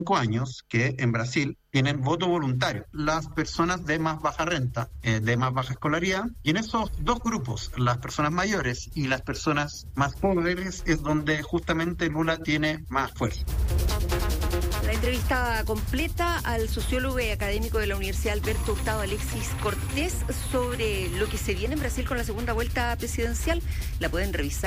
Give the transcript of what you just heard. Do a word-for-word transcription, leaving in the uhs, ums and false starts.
años que en Brasil tienen voto voluntario, las personas de más baja renta, eh, de más baja escolaridad, y en esos dos grupos, las personas mayores y las personas más pobres, es donde justamente Lula tiene más fuerza. La entrevista completa al sociólogo y académico de la Universidad Alberto Hurtado, Alexis Cortés, sobre lo que se viene en Brasil con la segunda vuelta presidencial, la pueden revisar